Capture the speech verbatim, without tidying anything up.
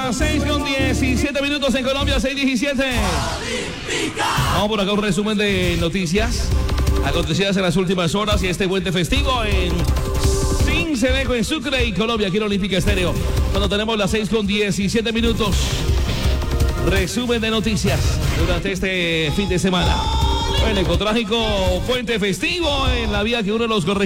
las seis con diecisiete minutos en Colombia, seis diecisiete. Vamos por acá un resumen de noticias acontecidas en las últimas horas y este puente festivo en Sincelejo, en Sucre y Colombia, aquí en Olímpica Estéreo. Cuando tenemos las seis con diecisiete minutos. Resumen de noticias durante este fin de semana. El ecotrágico puente festivo en la vía que une los corregidores